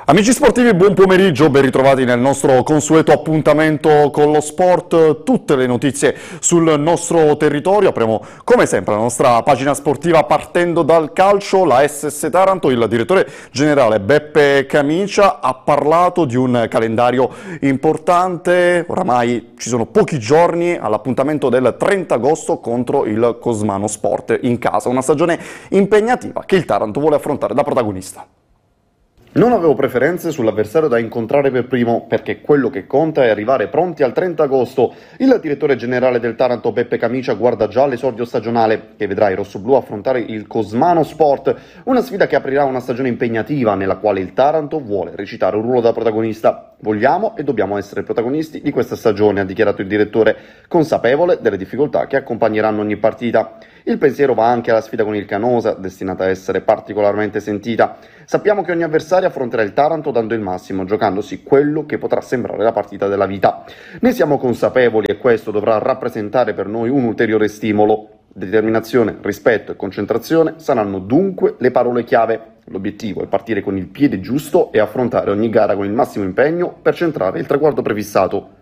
Amici sportivi, buon pomeriggio, ben ritrovati nel nostro consueto appuntamento con lo sport, tutte le notizie sul nostro territorio. Apriamo come sempre la nostra pagina sportiva partendo dal calcio. La SS Taranto, il direttore generale Beppe Camicia ha parlato di un calendario importante. Oramai ci sono pochi giorni all'appuntamento del 30 agosto contro il Cosmano Sport in casa, una stagione impegnativa che il Taranto vuole affrontare da protagonista. Non avevo preferenze sull'avversario da incontrare per primo, perché quello che conta è arrivare pronti al 30 agosto. Il direttore generale del Taranto Beppe Camicia guarda già l'esordio stagionale, che vedrà i rossoblù affrontare il Cosmano Sport, una sfida che aprirà una stagione impegnativa nella quale il Taranto vuole recitare un ruolo da protagonista. Vogliamo e dobbiamo essere protagonisti di questa stagione, ha dichiarato il direttore, consapevole delle difficoltà che accompagneranno ogni partita. Il pensiero va anche alla sfida con il Canosa, destinata a essere particolarmente sentita. Sappiamo che ogni avversario affronterà il Taranto dando il massimo, giocandosi quello che potrà sembrare la partita della vita. Ne siamo consapevoli e questo dovrà rappresentare per noi un ulteriore stimolo. Determinazione, rispetto e concentrazione saranno dunque le parole chiave. L'obiettivo è partire con il piede giusto e affrontare ogni gara con il massimo impegno per centrare il traguardo prefissato.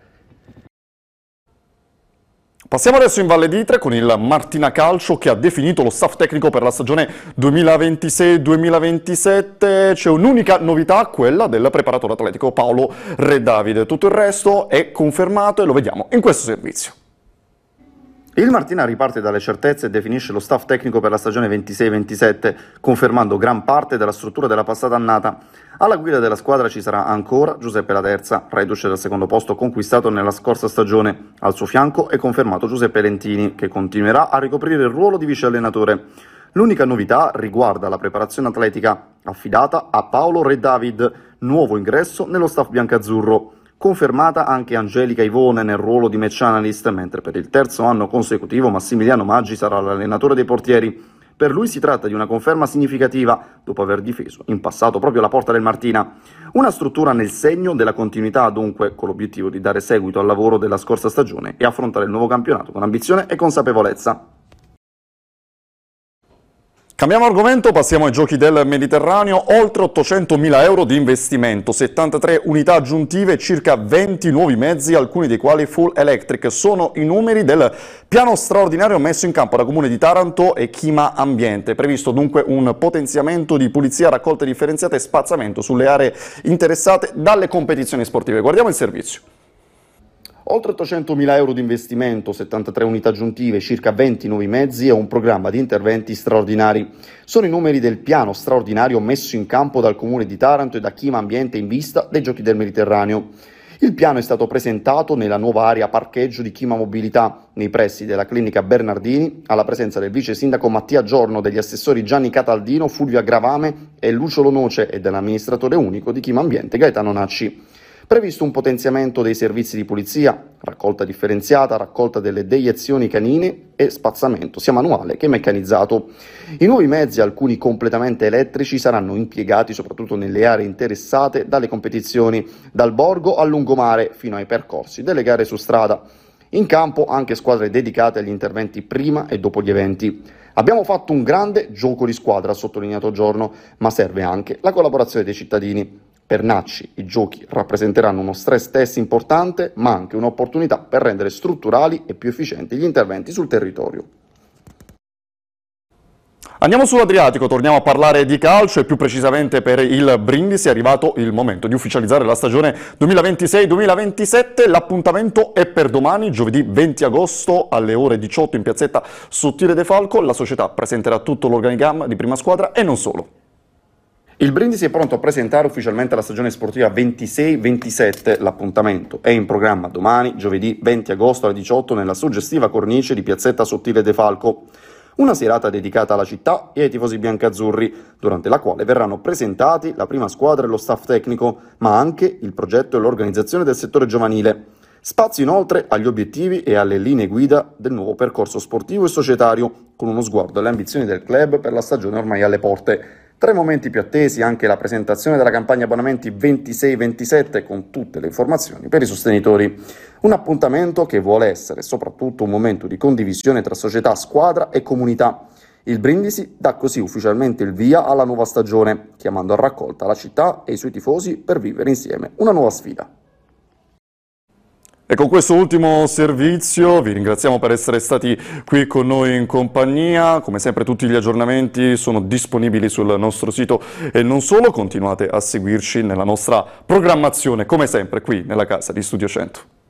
Passiamo adesso in Valle d'Itria con il Martina Calcio che ha definito lo staff tecnico per la stagione 2026-2027. C'è un'unica novità, quella del preparatore atletico Paolo Reddavid. Tutto il resto è confermato e lo vediamo in questo servizio. Il Martina riparte dalle certezze e definisce lo staff tecnico per la stagione 26-27, confermando gran parte della struttura della passata annata. Alla guida della squadra ci sarà ancora Giuseppe Laterza, reduce dal secondo posto conquistato nella scorsa stagione. Al suo fianco è confermato Giuseppe Lentini, che continuerà a ricoprire il ruolo di vice allenatore. L'unica novità riguarda la preparazione atletica, affidata a Paolo Reddavid, nuovo ingresso nello staff biancazzurro. Confermata anche Angelica Ivone nel ruolo di match analyst, mentre per il terzo anno consecutivo Massimiliano Maggi sarà l'allenatore dei portieri. Per lui si tratta di una conferma significativa, dopo aver difeso in passato proprio la porta del Martina. Una struttura nel segno della continuità, dunque, con l'obiettivo di dare seguito al lavoro della scorsa stagione e affrontare il nuovo campionato con ambizione e consapevolezza. Cambiamo argomento, passiamo ai giochi del Mediterraneo. Oltre 800.000 euro di investimento, 73 unità aggiuntive e circa 20 nuovi mezzi, alcuni dei quali full electric. Sono i numeri del piano straordinario messo in campo da Comune di Taranto e Chima Ambiente. Previsto dunque un potenziamento di pulizia, raccolta differenziata e spazzamento sulle aree interessate dalle competizioni sportive. Guardiamo il servizio. Oltre 800.000 euro di investimento, 73 unità aggiuntive, circa 20 nuovi mezzi e un programma di interventi straordinari. Sono i numeri del piano straordinario messo in campo dal Comune di Taranto e da Chima Ambiente in vista dei Giochi del Mediterraneo. Il piano è stato presentato nella nuova area parcheggio di Chima Mobilità, nei pressi della clinica Bernardini, alla presenza del vice sindaco Mattia Giorno, degli assessori Gianni Cataldino, Fulvio Agravame e Lucio Lonoce e dell'amministratore unico di Chima Ambiente Gaetano Nacci. Previsto un potenziamento dei servizi di pulizia, raccolta differenziata, raccolta delle deiezioni canine e spazzamento, sia manuale che meccanizzato. I nuovi mezzi, alcuni completamente elettrici, saranno impiegati soprattutto nelle aree interessate dalle competizioni, dal borgo al lungomare fino ai percorsi delle gare su strada. In campo anche squadre dedicate agli interventi prima e dopo gli eventi. Abbiamo fatto un grande gioco di squadra, ha sottolineato Giorno, ma serve anche la collaborazione dei cittadini. Per Nacci i giochi rappresenteranno uno stress test importante, ma anche un'opportunità per rendere strutturali e più efficienti gli interventi sul territorio. Andiamo sull'Adriatico, torniamo a parlare di calcio e più precisamente per il Brindisi. È arrivato il momento di ufficializzare la stagione 2026-2027. L'appuntamento è per domani, giovedì 20 agosto alle ore 18 in piazzetta Sottile De Falco. La società presenterà tutto l'organigramma di prima squadra e non solo. Il Brindisi è pronto a presentare ufficialmente la stagione sportiva 26-27. L'appuntamento è in programma domani, giovedì 20 agosto alle 18 nella suggestiva cornice di piazzetta Sottile De Falco. Una serata dedicata alla città e ai tifosi biancazzurri, durante la quale verranno presentati la prima squadra e lo staff tecnico, ma anche il progetto e l'organizzazione del settore giovanile. Spazio inoltre agli obiettivi e alle linee guida del nuovo percorso sportivo e societario, con uno sguardo alle ambizioni del club per la stagione ormai alle porte. Tra i momenti più attesi anche la presentazione della campagna abbonamenti 26-27 con tutte le informazioni per i sostenitori. Un appuntamento che vuole essere soprattutto un momento di condivisione tra società, squadra e comunità. Il Brindisi dà così ufficialmente il via alla nuova stagione, chiamando a raccolta la città e i suoi tifosi per vivere insieme una nuova sfida. E con questo ultimo servizio vi ringraziamo per essere stati qui con noi in compagnia. Come sempre tutti gli aggiornamenti sono disponibili sul nostro sito e non solo, continuate a seguirci nella nostra programmazione, come sempre qui nella casa di Studio 100.